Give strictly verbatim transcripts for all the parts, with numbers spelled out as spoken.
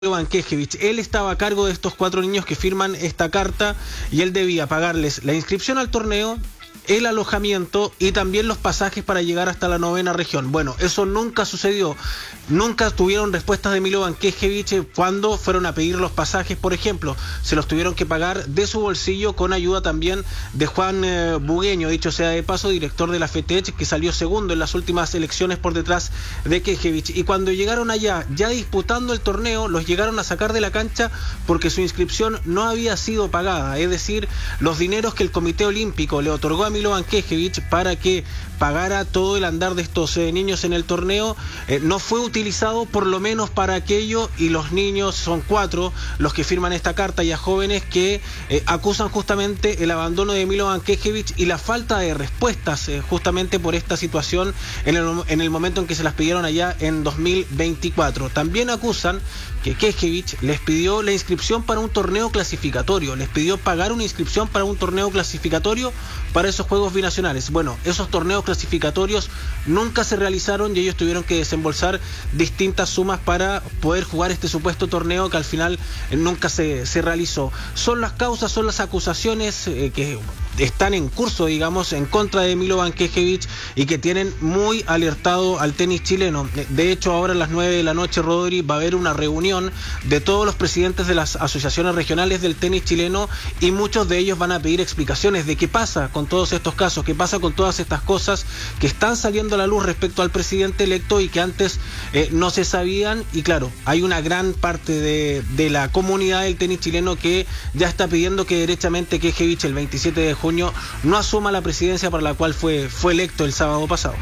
Bankéjevich. Él estaba a cargo de estos cuatro niños que firman esta carta y él debía pagarles la inscripción al torneo, el alojamiento y también los pasajes para llegar hasta la novena región. Bueno, eso nunca sucedió. Nunca tuvieron respuestas de Milo Bankéjevich cuando fueron a pedir los pasajes, por ejemplo. Se los tuvieron que pagar de su bolsillo con ayuda también de Juan eh, Bugueño, dicho sea de paso, director de la FETECH, que salió segundo en las últimas elecciones por detrás de Kéjevich. Y cuando llegaron allá, ya disputando el torneo, los llegaron a sacar de la cancha porque su inscripción no había sido pagada. Es decir, los dineros que el Comité Olímpico le otorgó a Milo Bankéjevich para que pagara todo el andar de estos eh, niños en el torneo, eh, no fue utilizado por lo menos para aquello, y los niños son cuatro los que firman esta carta, ya jóvenes, que eh, acusan justamente el abandono de Milo Bankéjevich y la falta de respuestas eh, justamente por esta situación en el, en el momento en que se las pidieron allá en dos mil veinticuatro. También acusan que Kéjevich les pidió la inscripción para un torneo clasificatorio, les pidió pagar una inscripción para un torneo clasificatorio para esos Juegos Binacionales. Bueno, esos torneos clasificatorios nunca se realizaron y ellos tuvieron que desembolsar distintas sumas para poder jugar este supuesto torneo que al final eh, nunca se, se realizó. Son las causas, son las acusaciones eh, que están en curso, digamos, en contra de Milo Bankéjevich y que tienen muy alertado al tenis chileno. De hecho, ahora a las nueve de la noche, Rodri, va a haber una reunión de todos los presidentes de las asociaciones regionales del tenis chileno y muchos de ellos van a pedir explicaciones de qué pasa con todos estos casos, qué pasa con todas estas cosas que están saliendo a la luz respecto al presidente electo y que antes eh, no se sabían. Y claro, hay una gran parte de, de la comunidad del tenis chileno que ya está pidiendo que derechamente Kéjevich el veintisiete de junio no asuma la presidencia para la cual fue, fue electo el sábado pasado.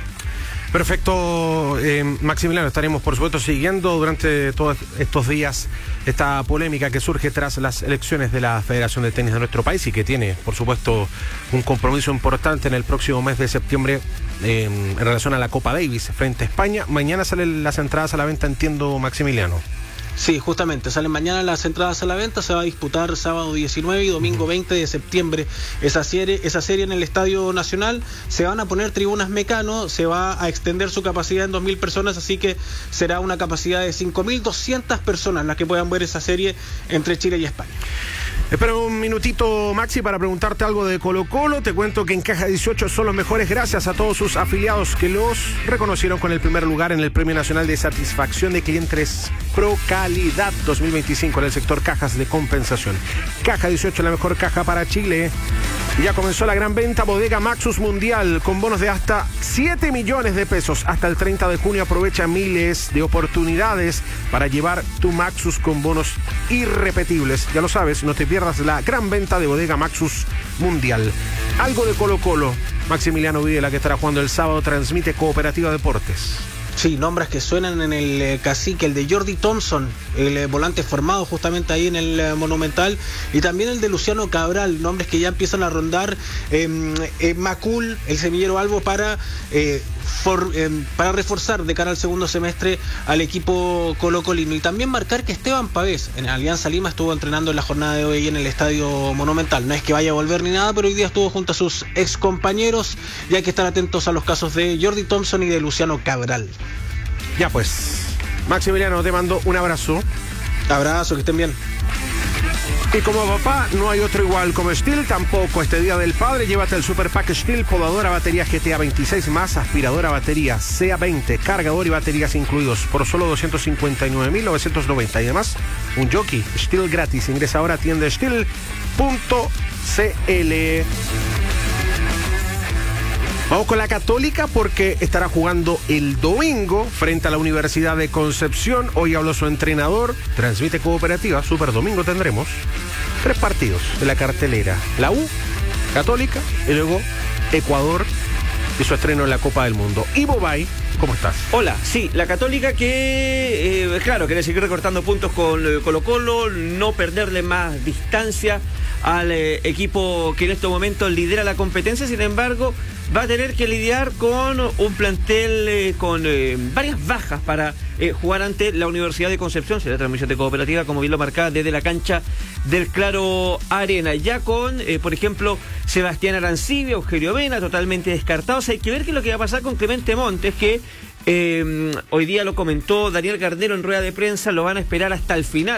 Perfecto, eh, Maximiliano, estaremos por supuesto siguiendo durante todos estos días esta polémica que surge tras las elecciones de la Federación de Tenis de nuestro país y que tiene, por supuesto, un compromiso importante en el próximo mes de septiembre eh, en relación a la Copa Davis frente a España. Mañana salen las entradas a la venta, entiendo, Maximiliano. Sí, justamente, salen mañana las entradas a la venta, se va a disputar sábado diecinueve y domingo veinte de septiembre esa serie, esa serie en el Estadio Nacional. Se van a poner tribunas Mecano, se va a extender su capacidad en dos mil personas, así que será una capacidad de cinco mil doscientas personas las que puedan ver esa serie entre Chile y España. Espera un minutito, Maxi, para preguntarte algo de Colo-Colo. Te cuento que en Caja dieciocho son los mejores gracias a todos sus afiliados que los reconocieron con el primer lugar en el Premio Nacional de Satisfacción de Clientes Pro Calidad dos mil veinticinco en el sector cajas de compensación. Caja dieciocho, la mejor caja para Chile. Ya comenzó la gran venta Bodega Maxus Mundial con bonos de hasta siete millones de pesos. Hasta el treinta de junio aprovecha miles de oportunidades para llevar tu Maxus con bonos irrepetibles. Ya lo sabes, no te pierdas la gran venta de Bodega Maxus Mundial. Algo de Colo-Colo. Maximiliano Videla, que estará jugando el sábado, transmite Cooperativa Deportes. Sí, nombres que suenan en el eh, cacique, el de Jordi Thompson, el eh, volante formado justamente ahí en el eh, Monumental, y también el de Luciano Cabral, nombres que ya empiezan a rondar. eh, eh, Macul, el semillero Albo, para eh, for, eh, para reforzar de cara al segundo semestre al equipo colocolino. Y también marcar que Esteban Pavés en Alianza Lima estuvo entrenando en la jornada de hoy en el Estadio Monumental. No es que vaya a volver ni nada, pero hoy día estuvo junto a sus ex compañeros, y hay que estar atentos a los casos de Jordi Thompson y de Luciano Cabral. Ya pues, Maximiliano, te mando un abrazo. Abrazo, que estén bien. Y como papá, no hay otro igual como Stihl, tampoco este Día del Padre. Llévate el Super Pack Stihl, podadora batería G T A veintiséis más, aspiradora batería C A veinte, cargador y baterías incluidos por solo doscientos cincuenta y nueve mil novecientos noventa. Y además, un jockey Stihl gratis. Ingresa ahora a tienda stihl punto c l. Vamos con la Católica porque estará jugando el domingo frente a la Universidad de Concepción. Hoy habló su entrenador, transmite Cooperativa, Super Domingo tendremos tres partidos de la cartelera. La U, Católica y luego Ecuador y su estreno en la Copa del Mundo. Ivo Bay, ¿cómo estás? Hola, sí, la Católica que, eh, claro, quiere seguir recortando puntos con eh, Colo-Colo, no perderle más distancia al eh, equipo que en estos momentos lidera la competencia. Sin embargo, va a tener que lidiar con un plantel eh, con eh, varias bajas para eh, jugar ante la Universidad de Concepción. Será transmisión de Cooperativa, como bien lo marcaba, desde la cancha del Claro Arena. Ya con, eh, por ejemplo, Sebastián Arancibia, Eugenio Mena, totalmente descartados. Hay que ver qué es lo que va a pasar con Clemente Montes, que Eh, hoy día lo comentó Daniel Garnero en rueda de prensa, lo van a esperar hasta el final.